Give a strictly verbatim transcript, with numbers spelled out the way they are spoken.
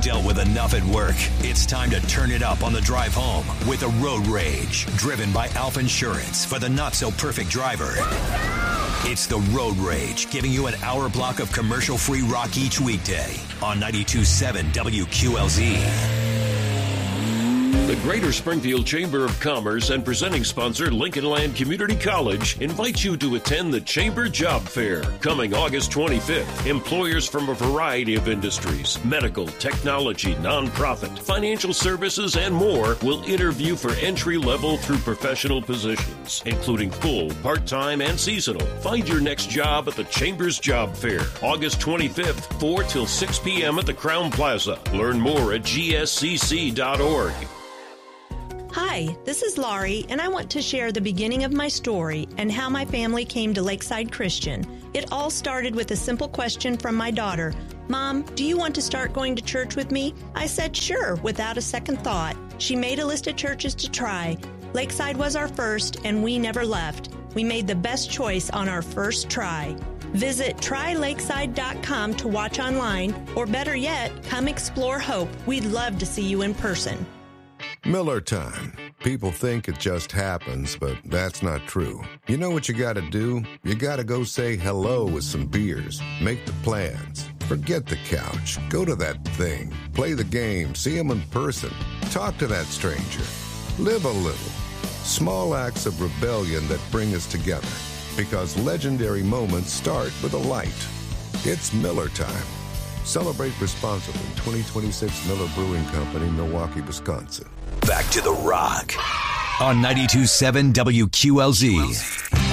dealt with enough at work. It's time to turn it up on the drive home with a Road Rage, driven by Alf Insurance for the not-so-perfect driver. It's the Road Rage, giving you an hour block of commercial-free rock each weekday on ninety-two point seven W Q L Z. The Greater Springfield Chamber of Commerce and presenting sponsor Lincoln Land Community College invites you to attend the Chamber Job Fair. Coming August twenty-fifth, employers from a variety of industries, medical, technology, nonprofit, financial services, and more will interview for entry-level through professional positions, including full, part-time, and seasonal. Find your next job at the Chamber's Job Fair, August twenty-fifth, four till six p.m. at the Crown Plaza. Learn more at G S C C dot org. Hi, this is Laurie, and I want to share the beginning of my story and how my family came to Lakeside Christian. It all started with a simple question from my daughter. Mom, do you want to start going to church with me? I said sure, without a second thought. She made a list of churches to try. Lakeside was our first, and we never left. We made the best choice on our first try. Visit try lakeside dot com to watch online, or better yet, come explore Hope. We'd love to see you in person. Miller time. People think it just happens, but that's not true. You know what you gotta do? You gotta go say hello with some beers. Make the plans. Forget the couch. Go to that thing. Play the game. See them in person. Talk to that stranger. Live a little. Small acts of rebellion that bring us together. Because legendary moments start with a light. It's Miller time. Celebrate responsibly. twenty twenty-six Miller Brewing Company, Milwaukee, Wisconsin. Back to the Rock on ninety-two point seven W Q L Z.